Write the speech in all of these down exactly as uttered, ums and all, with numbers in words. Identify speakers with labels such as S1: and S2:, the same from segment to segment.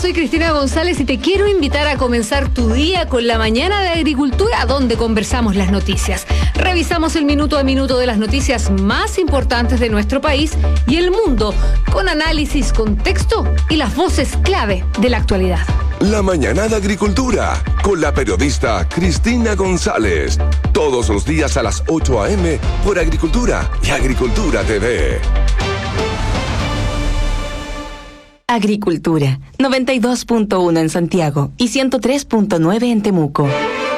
S1: soy Cristina González y te quiero invitar a comenzar tu día con la mañana de agricultura, donde conversamos las noticias. Revisamos el minuto a minuto de las noticias más importantes de nuestro país y el mundo, con análisis, contexto y las voces clave de la actualidad.
S2: La mañana de agricultura, con la periodista Cristina González. Todos los días a las ocho a.m. por Agricultura y Agricultura T V.
S3: Agricultura, noventa y dos punto uno en Santiago y ciento tres punto nueve en Temuco.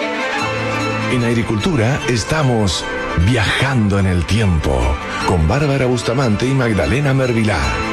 S2: En Agricultura estamos viajando en el tiempo con Bárbara Bustamante y Magdalena Mervilá.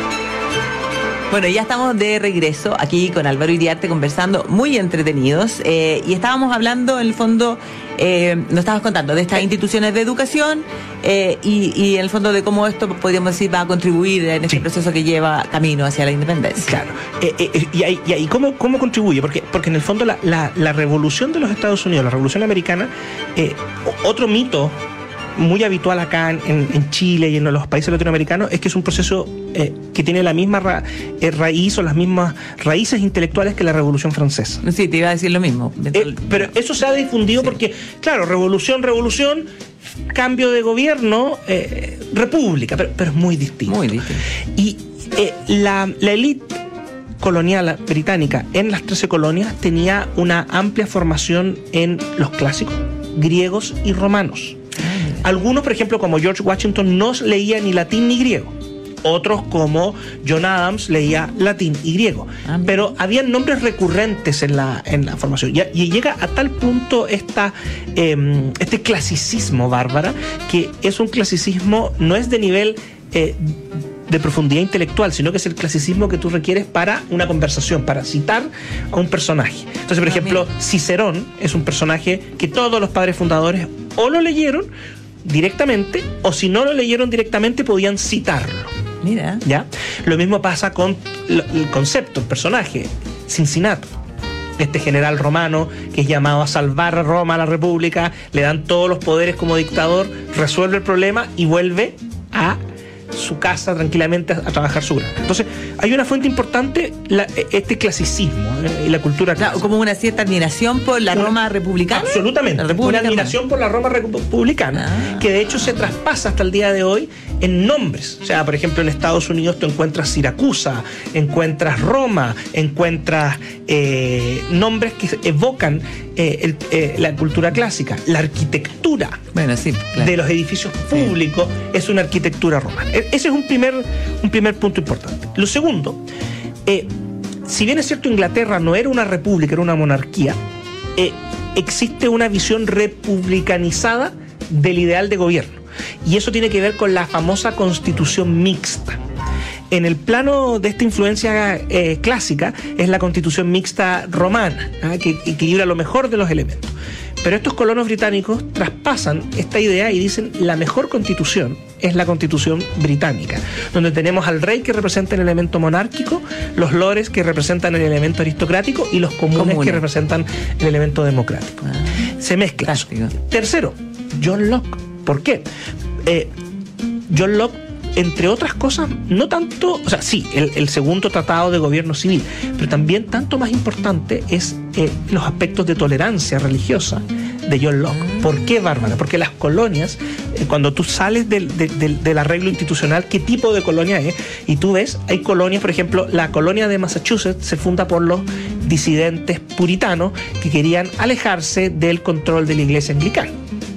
S4: Bueno, ya estamos de regreso aquí con Álvaro Iriarte conversando, muy entretenidos, eh, y estábamos hablando, en el fondo, eh, nos estabas contando de estas instituciones de educación eh, y, y en el fondo de cómo esto, podríamos decir, va a contribuir en este sí. proceso que lleva camino hacia la independencia.
S5: Claro, eh, eh, y, y, y ¿cómo, cómo contribuye? Porque, porque en el fondo la, la, la revolución de los Estados Unidos, la revolución americana, eh, otro mito muy habitual acá en, en Chile y en los países latinoamericanos es que es un proceso eh, que tiene la misma ra, eh, raíz o las mismas raíces intelectuales que la Revolución Francesa.
S4: Sí, te iba a decir lo mismo.
S5: Eh, pero eso se ha difundido sí. porque, claro, revolución, revolución, cambio de gobierno, eh, república, pero, pero es muy distinto.
S4: Muy distinto.
S5: Y eh, la, la élite colonial británica en las trece colonias tenía una amplia formación en los clásicos griegos y romanos. Algunos, por ejemplo, como George Washington, no leía ni latín ni griego. Otros, como John Adams, leía latín y griego. Ah, pero había nombres recurrentes en la, en la formación. Y, y llega a tal punto esta, eh, este clasicismo, Bárbara, que es un clasicismo, no es de nivel eh, de profundidad intelectual, sino que es el clasicismo que tú requieres para una conversación, para citar a un personaje. Entonces, por ah, ejemplo, mira. Cicerón es un personaje que todos los padres fundadores o lo leyeron directamente, o si no lo leyeron directamente podían citarlo.
S4: Mira.
S5: ¿Ya? Lo mismo pasa con el concepto, el personaje, Cincinnato. Este general romano que es llamado a salvar a Roma, a la República, le dan todos los poderes como dictador, resuelve el problema y vuelve a su casa tranquilamente a, a trabajar su granja. Entonces, hay una fuente importante, la, este clasicismo y eh, la cultura clásica.
S4: Como una cierta admiración por la Roma una, republicana.
S5: Absolutamente. Una admiración
S4: romana.
S5: por la Roma republicana, ah. que de hecho se traspasa hasta el día de hoy en nombres. O sea, por ejemplo, en Estados Unidos tú encuentras Siracusa, encuentras Roma, encuentras eh, nombres que evocan eh, el, eh, la cultura clásica. La arquitectura
S4: bueno, sí, claro.
S5: de los edificios públicos sí. es una arquitectura romana. Ese es un primer, un primer punto importante. Lo segundo, eh, si bien es cierto Inglaterra no era una república, era una monarquía, eh, existe una visión republicanizada del ideal de gobierno. Y eso tiene que ver con la famosa constitución mixta. En el plano de esta influencia eh, clásica es la constitución mixta romana, ¿eh? que equilibra lo mejor de los elementos. Pero estos colonos británicos traspasan esta idea y dicen la mejor constitución es la constitución británica, donde tenemos al rey que representa el elemento monárquico, los lores que representan el elemento aristocrático y los comunes Comune. que representan el elemento democrático. Ah, Se mezcla.
S4: Clásico.
S5: Tercero, John Locke. ¿Por qué? Eh, John Locke, entre otras cosas, no tanto, o sea, sí, el, el segundo tratado de gobierno civil, pero también tanto más importante es eh, los aspectos de tolerancia religiosa de John Locke. ¿Por qué, Bárbara? Porque las colonias, eh, cuando tú sales del, del, del, del arreglo institucional, ¿qué tipo de colonia es? Y tú ves, hay colonias, por ejemplo, la colonia de Massachusetts se funda por los disidentes puritanos que querían alejarse del control de la iglesia anglicana.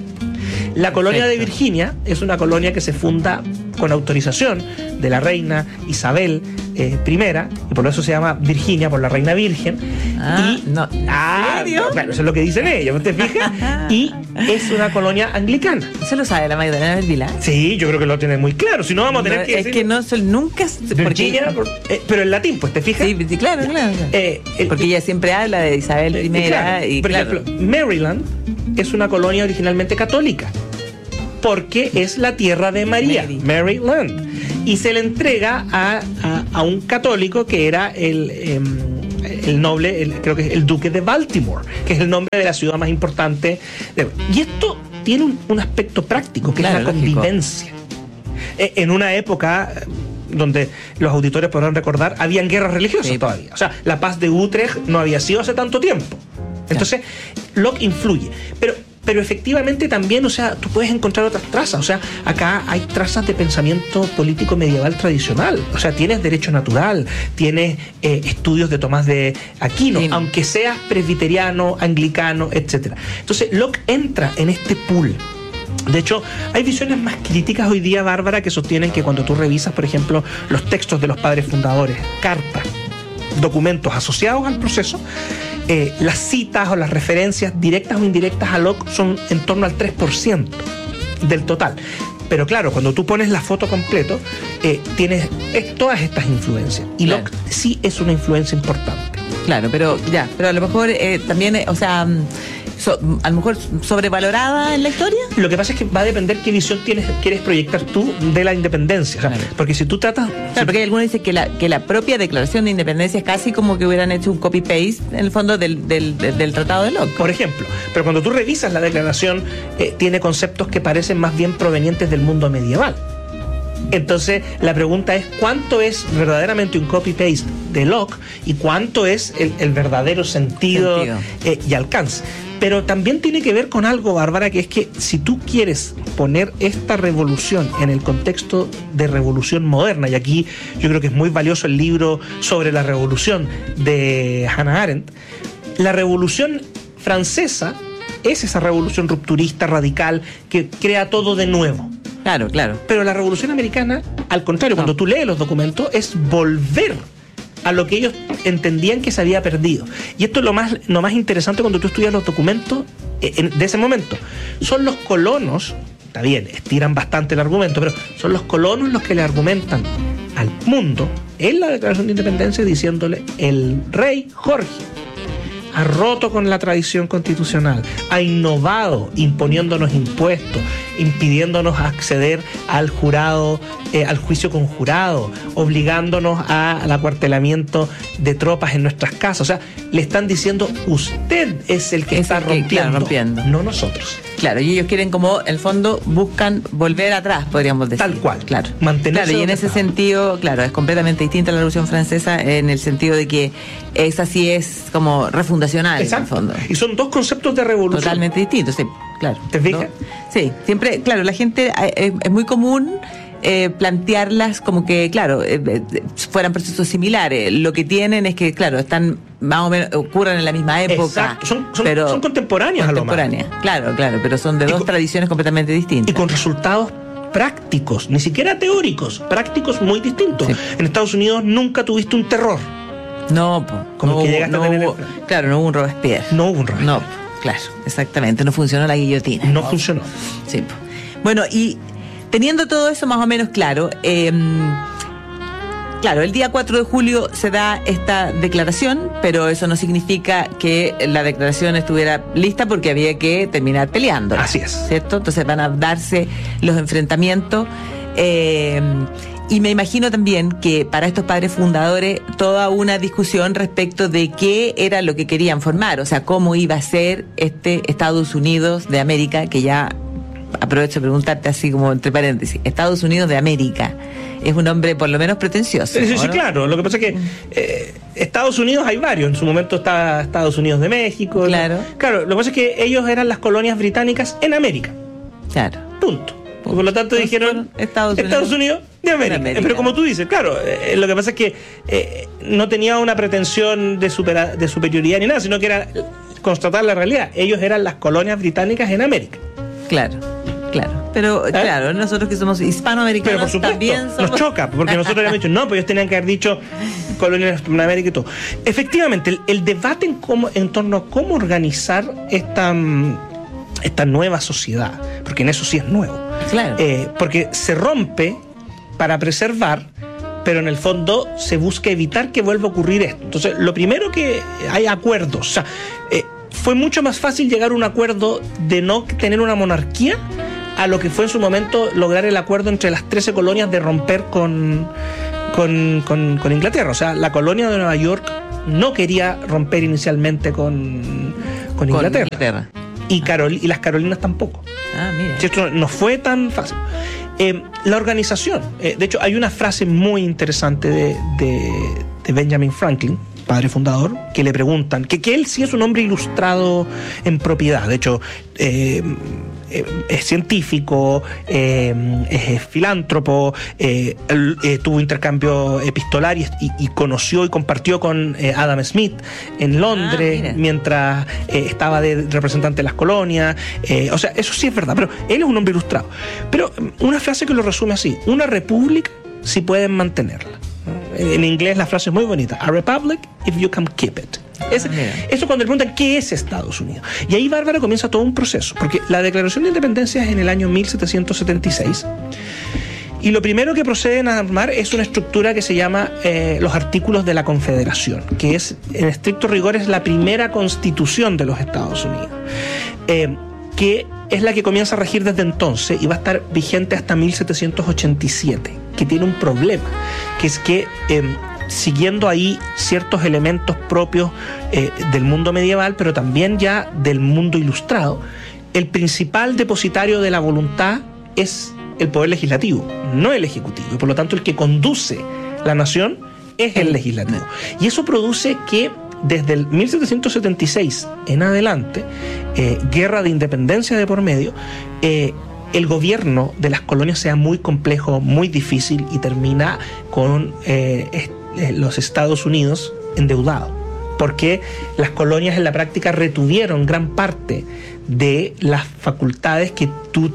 S5: La colonia Perfecto. de Virginia es una colonia que se funda con autorización de la reina Isabel eh, primera, y por eso se llama Virginia, por la reina virgen.
S4: Ah,
S5: y,
S4: no,
S5: ah,
S4: ¿en serio?
S5: Bueno, eso es lo que dicen ellos, ¿te fijas? Y es una colonia anglicana.
S4: ¿Eso lo sabe la Magdalena Mervilá?
S5: Sí, yo creo que lo tiene muy claro. Si no, vamos a tener
S4: no,
S5: que
S4: es
S5: decir...
S4: que no, nunca...
S5: Virginia, por, eh, pero en latín, pues, ¿te fijas?
S4: Sí, sí claro, claro.
S5: Eh, el,
S4: porque ella siempre habla de Isabel
S5: eh,
S4: primera.
S5: Claro.
S4: Y,
S5: por
S4: claro.
S5: ejemplo, Maryland es una colonia originalmente católica, porque es la tierra de María, Mary. Maryland. Y se le entrega a, a, a un católico que era el, eh, el noble, el, creo que es el duque de Baltimore, que es el nombre de la ciudad más importante. De, y esto tiene un, un aspecto práctico, que claro, es la lógico. convivencia. En una época donde los auditores podrán recordar, habían guerras religiosas
S4: sí.
S5: todavía. O sea, la paz de Utrecht no había sido hace tanto tiempo. Entonces, Locke influye. Pero, pero efectivamente también, o sea, tú puedes encontrar otras trazas. O sea, acá hay trazas de pensamiento político medieval tradicional. O sea, tienes derecho natural, tienes eh, estudios de Tomás de Aquino, sí. aunque seas presbiteriano, anglicano, etcétera. Entonces, Locke entra en este pool. De hecho, hay visiones más críticas hoy día, Bárbara, que sostienen que cuando tú revisas, por ejemplo, los textos de los padres fundadores, cartas, documentos asociados al proceso, eh, las citas o las referencias directas o indirectas a Locke son en torno al tres por ciento del total. Pero claro, cuando tú pones la foto completo, eh, tienes es, todas estas influencias. Y claro. Locke sí es una influencia importante.
S4: Claro, pero ya, pero a lo mejor eh, también, eh, o sea... So, a lo mejor sobrevalorada en la historia.
S5: Lo que pasa es que va a depender qué visión tienes, quieres proyectar tú de la independencia. O sea, claro. Porque si tú tratas...
S4: Claro,
S5: si
S4: porque hay algunos dicen que la, que la propia declaración de independencia es casi como que hubieran hecho un copy-paste en el fondo del, del, del, del Tratado de Locke.
S5: Por ejemplo. Pero cuando tú revisas la declaración, eh, tiene conceptos que parecen más bien provenientes del mundo medieval. Entonces, la pregunta es ¿cuánto es verdaderamente un copy-paste de Locke y cuánto es el, el verdadero sentido, sentido. Eh, y alcance? Pero también tiene que ver con algo, Bárbara, que es que si tú quieres poner esta revolución en el contexto de revolución moderna, y aquí yo creo que es muy valioso el libro sobre la revolución de Hannah Arendt, la revolución francesa es esa revolución rupturista, radical, que crea todo de nuevo.
S4: Claro, claro.
S5: Pero la revolución americana, al contrario, no. cuando tú lees los documentos, es volver a lo que ellos entendían que se había perdido. Y esto es lo más, lo más interesante cuando tú estudias los documentos de ese momento. Son los colonos, está bien, estiran bastante el argumento, pero son los colonos los que le argumentan al mundo en la Declaración de Independencia diciéndole: el rey Jorge ha roto con la tradición constitucional, ha innovado imponiéndonos impuestos, impidiéndonos acceder al jurado, eh, al juicio conjurado, obligándonos a, al acuartelamiento de tropas en nuestras casas. O sea, le están diciendo: usted es el que es está el que, rompiendo, claro, rompiendo, no nosotros.
S4: Claro, y ellos quieren, como, en el fondo, buscan volver atrás, podríamos decir.
S5: Tal cual.
S4: Claro.
S5: Mantenerse.
S4: Claro, y en ese estado. sentido, claro, es completamente distinta a la Revolución Francesa en el sentido de que esa sí es como refundacional.
S5: Exacto.
S4: En el fondo.
S5: Y son dos conceptos de revolución
S4: totalmente distintos, sí, claro.
S5: ¿Te fijas?
S4: ¿No? Sí, siempre, claro, la gente, es, es muy común eh, plantearlas como que, claro, eh, eh, fueran procesos similares. Lo que tienen es que, claro, están más o menos, ocurren en la misma época.
S5: Exacto, son, son,
S4: pero
S5: son contemporáneas,
S4: contemporáneas, a lo más. Claro, claro, pero son de y dos con, tradiciones completamente distintas.
S5: Y con resultados prácticos, ni siquiera teóricos, prácticos muy distintos. Sí. En Estados Unidos nunca tuviste un terror.
S4: No, po,
S5: como
S4: no
S5: que
S4: hubo,
S5: llegaste
S4: no
S5: a tener
S4: hubo,
S5: el...
S4: claro, no hubo un Robespierre.
S5: No hubo un Robespierre.
S4: No, claro, exactamente, no funcionó la guillotina.
S5: No, no funcionó.
S4: Sí. Bueno, y teniendo todo eso más o menos claro, eh, claro, el día cuatro de julio se da esta declaración, pero eso no significa que la declaración estuviera lista porque había que terminar peleando.
S5: Así es.
S4: ¿Cierto? Entonces van a darse los enfrentamientos. Eh, Y me imagino también que para estos padres fundadores toda una discusión respecto de qué era lo que querían formar, o sea, cómo iba a ser este Estados Unidos de América, que ya aprovecho de preguntarte así como entre paréntesis, Estados Unidos de América, es un nombre por lo menos pretencioso.
S5: Sí, sí,
S4: ¿no?
S5: Claro, lo que pasa es que eh, Estados Unidos hay varios, en su momento está Estados Unidos de México.
S4: Claro.
S5: ¿no? Claro, lo que pasa es que ellos eran las colonias británicas en América.
S4: Claro.
S5: Punto. Por lo tanto dijeron
S4: Estados Unidos,
S5: Estados Unidos de América. América. Pero como tú dices, claro, eh, lo que pasa es que eh, no tenía una pretensión de, supera, de superioridad ni nada, sino que era constatar la realidad. Ellos eran las colonias británicas en América.
S4: Claro, claro. Pero ¿Eh? claro, nosotros que somos hispanoamericanos
S5: Pero por supuesto,
S4: también somos...
S5: nos choca, porque nosotros habíamos dicho, no, pues ellos tenían que haber dicho colonias en América y todo. Efectivamente, el, el debate en, cómo, en torno a cómo organizar esta, esta nueva sociedad, porque en eso sí es nuevo.
S4: Claro.
S5: Eh, porque se rompe para preservar, pero en el fondo se busca evitar que vuelva a ocurrir esto. Entonces, lo primero que hay acuerdos. O sea, eh, fue mucho más fácil llegar a un acuerdo de no tener una monarquía a lo que fue en su momento lograr el acuerdo entre las trece colonias de romper con, con, con, con Inglaterra. O sea, la colonia de Nueva York no quería romper inicialmente con, con Inglaterra.
S4: Con Inglaterra.
S5: Y, Carol, y las Carolinas tampoco.
S4: Ah, mira.
S5: Esto no fue tan fácil. Eh, la organización, eh, de hecho hay una frase muy interesante de, de, de Benjamin Franklin, padre fundador, que le preguntan, que, que él sí es un hombre ilustrado en propiedad, de hecho eh, eh, es científico, eh, es filántropo, eh, él, eh, tuvo intercambio epistolar y, y, y conoció y compartió con eh, Adam Smith en Londres ah, mientras eh, estaba de representante de las colonias, eh, o sea, eso sí es verdad, pero él es un hombre ilustrado. Pero una frase que lo resume así: una república si pueden mantenerla. En inglés la frase es muy bonita: a republic if you can keep it. Es, ah, eso cuando le preguntan qué es Estados Unidos. Y ahí, Bárbara, comienza todo un proceso, porque la Declaración de Independencia es en el año mil setecientos setenta y seis, y lo primero que proceden a armar es una estructura que se llama eh, los Artículos de la Confederación, que es, en estricto rigor, es la primera constitución de los Estados Unidos, eh, que es la que comienza a regir desde entonces y va a estar vigente hasta mil setecientos ochenta y siete, que tiene un problema, que es que eh, siguiendo ahí ciertos elementos propios eh, del mundo medieval, pero también ya del mundo ilustrado, el principal depositario de la voluntad es el poder legislativo, no el ejecutivo, y por lo tanto el que conduce la nación es el legislativo. Y eso produce que desde el mil setecientos setenta y seis en adelante, eh, guerra de independencia de por medio, eh, el gobierno de las colonias sea muy complejo, muy difícil, y termina con eh, est- eh, los Estados Unidos endeudados, porque las colonias en la práctica retuvieron gran parte de las facultades que tú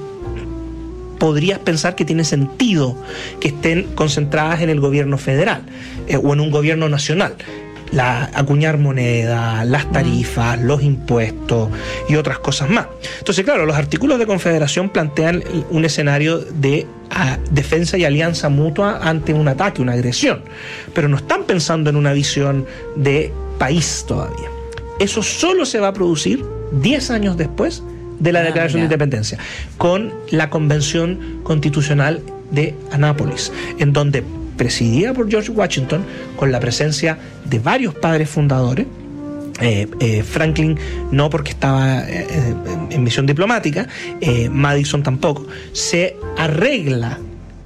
S5: podrías pensar que tiene sentido que estén concentradas en el gobierno federal eh, o en un gobierno nacional. La, acuñar moneda, las tarifas, los impuestos y otras cosas más. Entonces, claro, los artículos de confederación plantean un escenario de a, defensa y alianza mutua ante un ataque, una agresión, pero no están pensando en una visión de país todavía. Eso solo se va a producir diez años después de la ah, Declaración mira. de Independencia, con la Convención Constitucional de Anápolis, en donde, presidida por George Washington, con la presencia de varios padres fundadores, eh, eh, Franklin no, porque estaba eh, en misión diplomática, eh, Madison tampoco, se arregla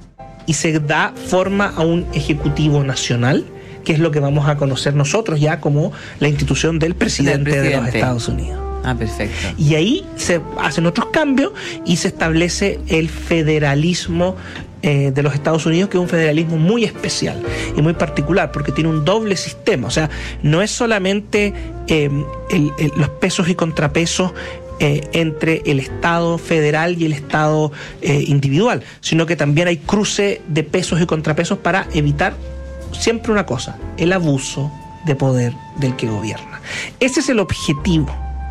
S5: y se da forma a un ejecutivo nacional, que es lo que vamos a conocer nosotros ya como la institución del presidente, del presidente. de los Estados Unidos.
S4: Ah, perfecto.
S5: Y ahí se hacen otros cambios y se establece el federalismo eh, de los Estados Unidos, que es un federalismo muy especial y muy particular, porque tiene un doble sistema. O sea, no es solamente eh, el, el, los pesos y contrapesos eh, entre el Estado federal y el Estado eh, individual, sino que también hay cruce de pesos y contrapesos para evitar siempre una cosa: el abuso de poder del que gobierna. Ese es el objetivo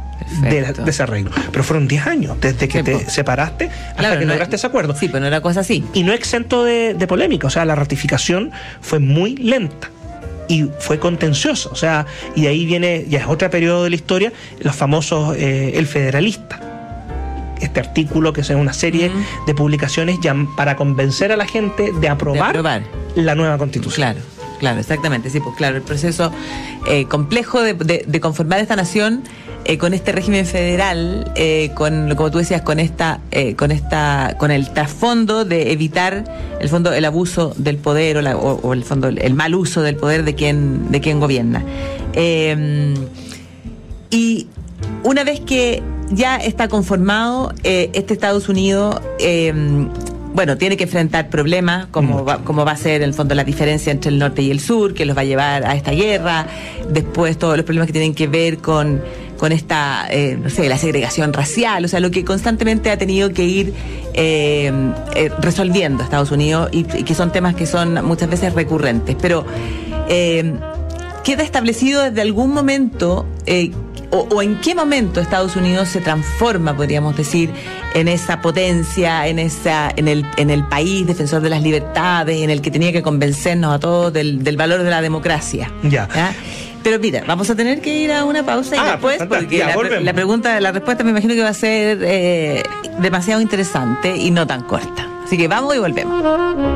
S5: de, la, de ese arreglo. Pero fueron diez años desde que sí, te pues. separaste hasta claro, que no lograste ese acuerdo.
S4: Sí, pero no era cosa así.
S5: Y no exento de, de polémica. O sea, la ratificación fue muy lenta y fue contenciosa. O sea, y de ahí viene, ya es otro periodo de la historia, los famosos eh, El Federalista. Este artículo que es una serie uh-huh. de publicaciones ya para convencer a la gente de aprobar, de aprobar. la nueva Constitución.
S4: Claro. Claro, exactamente, sí, pues claro, el proceso eh, complejo de, de, de conformar esta nación eh, con este régimen federal, eh, con, como tú decías, con esta, eh, con esta, con el trasfondo de evitar el fondo, el abuso del poder o, la, o, o el fondo, el mal uso del poder de quien, de quien gobierna. Eh, y una vez que ya está conformado, eh, este Estados Unidos eh, bueno, tiene que enfrentar problemas, como va, como va a ser en el fondo la diferencia entre el norte y el sur, que los va a llevar a esta guerra. Después todos los problemas que tienen que ver con, con esta, eh, no sé, la segregación racial, o sea, lo que constantemente ha tenido que ir eh, eh, resolviendo Estados Unidos, y, y que son temas que son muchas veces recurrentes. Pero eh, queda establecido desde algún momento eh, O, o en qué momento Estados Unidos se transforma, podríamos decir, en esa potencia, en esa, en el, en el país defensor de las libertades, en el que tenía que convencernos a todos del, del valor de la democracia.
S5: Ya.
S4: ¿Ya? Pero mira, vamos a tener que ir a una pausa y ah, después, porque ya, la, la pregunta, la respuesta me imagino que va a ser eh, demasiado interesante y no tan corta. Así que vamos y volvemos.